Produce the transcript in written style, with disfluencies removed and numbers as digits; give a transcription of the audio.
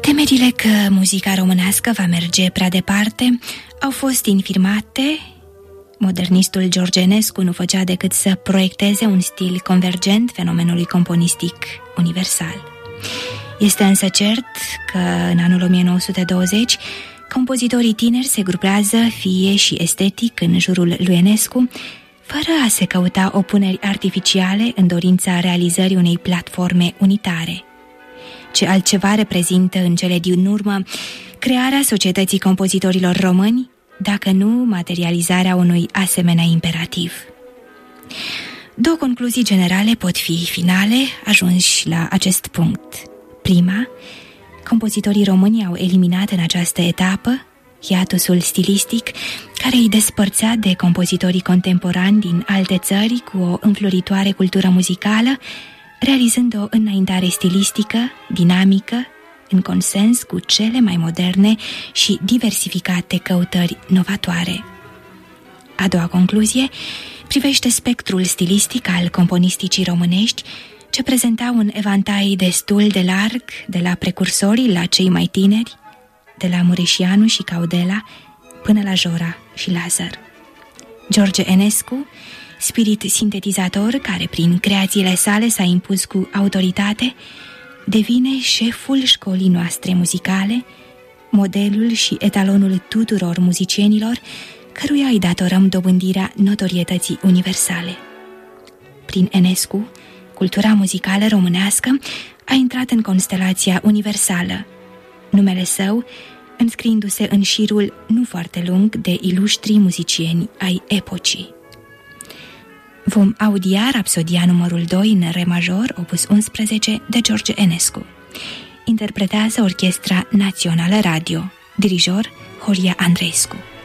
Temerile că muzica românească va merge prea departe au fost infirmate. Modernistul George Enescu nu făcea decât să proiecteze un stil convergent fenomenului componistic universal. Este însă cert că în anul 1920 compozitorii tineri se grupează fie și estetic în jurul lui Enescu, fără a se căuta opuneri artificiale în dorința realizării unei platforme unitare. Ce altceva reprezintă în cele din urmă crearea societății compozitorilor români, dacă nu materializarea unui asemenea imperativ. Două concluzii generale pot fi finale ajunși la acest punct. Prima, compozitorii români au eliminat în această etapă hiatusul stilistic care îi despărțea de compozitorii contemporani din alte țări cu o înfloritoare cultură muzicală, realizând o înaintare stilistică, dinamică, în consens cu cele mai moderne și diversificate căutări novatoare. A doua concluzie privește spectrul stilistic al componisticii românești, ce prezenta un evantai destul de larg, de la precursorii la cei mai tineri, de la Mureșianu și Caudela până la Jora și Lazar. George Enescu, spirit sintetizator care prin creațiile sale s-a impus cu autoritate, devine șeful școlii noastre muzicale, modelul și etalonul tuturor muzicienilor căruia îi datorăm dobândirea notorietății universale. Prin Enescu, cultura muzicală românească a intrat în constelația universală, numele său înscriindu-se în șirul nu foarte lung de ilustri muzicieni ai epocii. Vom audia Rapsodia numărul 2 în re major, opus 11 de George Enescu. Interpretează Orchestra Națională Radio, dirijor Horia Andreescu.